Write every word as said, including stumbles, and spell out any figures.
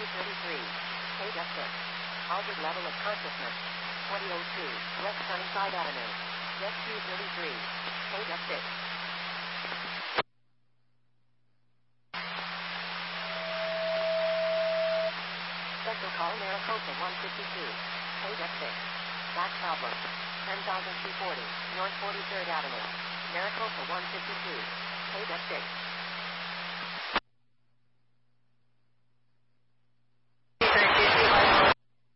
thirty-three. Page F six. Altered level of consciousness. twenty oh two. West Sunnyside Avenue. Jet Q thirty-three. Page F six. Special call Maricopa one fifty-two. Page F six. Back problem. ten thousand two forty. North forty-third Avenue. Maricopa one fifty-two. Page F six.